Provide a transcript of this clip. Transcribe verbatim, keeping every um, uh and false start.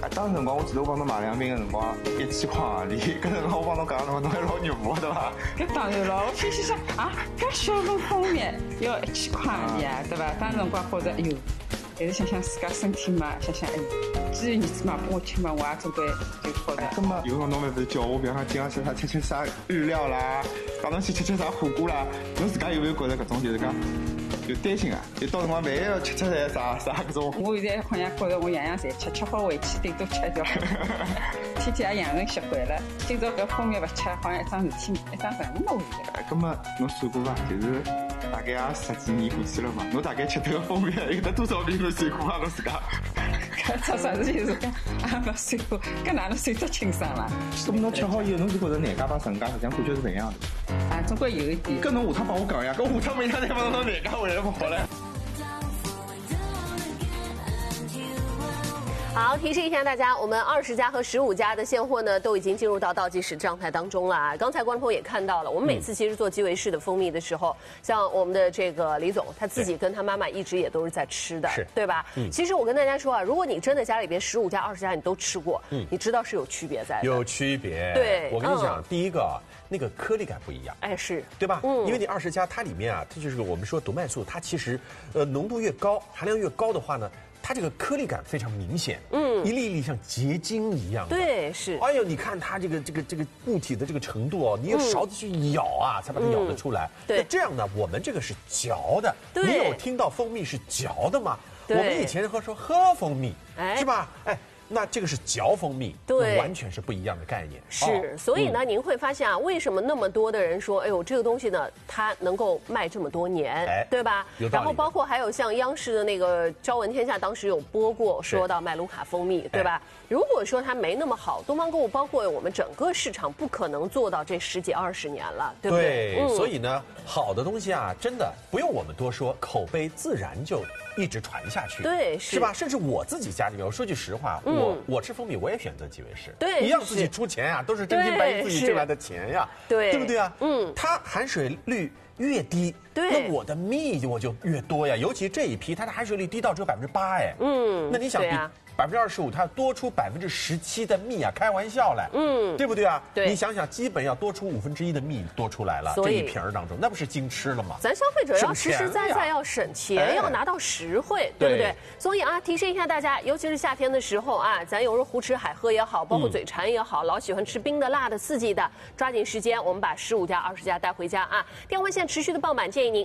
当时辰光我记得我帮侬买两瓶的辰光一千块行钿，搿辰光我帮侬讲侬侬还老肉麻对伐？ 搿当然了，我心心想啊，搿小份蜂蜜要一千块行钿啊，对伐？当时辰光觉着哎呦，但是想想自家身体嘛，想想哎，既然儿子嘛拨我吃嘛，我也总归就觉着。 搿么有辰光侬勿是叫我，比方讲今朝吃啥吃吃啥日料啦，讲侬去吃吃啥火锅啦，侬自家有没有觉着搿种就是讲？有担心啊，就到辰光万一要吃吃点啥啥搿种。 我现在好像觉着我样样侪吃，吃好回去顶多吃一条，天天也养成习惯了。今朝搿蜂蜜勿吃，好像一桩事体一桩任务嘛现在。 搿么侬算过伐？就是大概也十几年过去了嘛，侬大概吃这个蜂蜜有得多少瓶侬算过伐？侬自家？ 搿出啥事体是讲也勿算过，搿哪能算得清爽啦？ 搿么侬吃好以后，侬是觉着难家帮成家实际上感觉是勿一样的？ 啊，总归有一点。 搿侬下趟帮我讲呀，搿下趟每趟再帮侬难家回来勿好唻。 好，提示一下大家，我们二十家和十五家的现货呢，都已经进入到倒计时状态当中了啊。刚才观众朋友也看到了，我们每次其实做基围式的蜂蜜的时候，嗯、像我们的这个李总，他自己跟他妈妈一直也都是在吃的，对吧？嗯。其实我跟大家说啊，如果你真的家里边十五家、二十家你都吃过，嗯，你知道是有区别在的。 有区别。 对， 我跟你讲，嗯、第一个啊，那个颗粒感不一样。 哎，是， 对吧？嗯。因为你二十家，它里面啊，它就是我们说毒麦素，它其实呃浓度越高，含量越高的话呢。它这个颗粒感非常明显，嗯，一粒一粒像结晶一样的， 对，是。 哎呦，你看它这个这个这个固体的这个程度哦，你用勺子去咬啊，嗯、才把它咬得出来。 对， 那这样呢，我们这个是嚼的。你有听到蜂蜜是嚼的吗？我们以前喝说喝蜂蜜，哎、是吧？哎。那这个是嚼蜂蜜， 对， 完全是不一样的概念。 是，哦、所以呢，嗯、您会发现啊，为什么那么多的人说，哎呦，这个东西呢，它能够卖这么多年，哎、对吧？ 有道理。 然后包括还有像央视的那个《朝闻天下》，当时有播过，说到麦卢卡蜂蜜，对吧？哎、如果说它没那么好，东方购物包括我们整个市场不可能做到这十几二十年了，对不对？ 对，嗯、所以呢，好的东西啊，真的不用我们多说，口碑自然就一直传下去， 对， 是吧？甚至我自己家里面，我说句实话，嗯、我我吃蜂蜜，我也选择基围式， 对， 一样自己出钱呀、啊，都是真金白银自己挣来的钱呀、啊， 对， 对不对啊？嗯，它含水率越低， 对， 那我的蜜我就越多呀。尤其这一批，它的含水率低到只有百分之八，哎，嗯，那你想比百分之二十五，它多出百分之十七的蜜啊，开玩笑嘞，嗯，对不对啊？ 对， 你想想，基本要多出五分之一的蜜多出来了，这一瓶当中，那不是精吃了吗？ 咱消费者要实实在在要省钱，要拿到实惠，对不对？所以啊，提示一下大家，尤其是夏天的时候啊，咱有时候胡吃海喝也好，包括嘴馋也好，老喜欢吃冰的、辣的、刺激的，抓紧时间，我们把十五家、二十家带回家啊。电话线持续的爆满，建议您。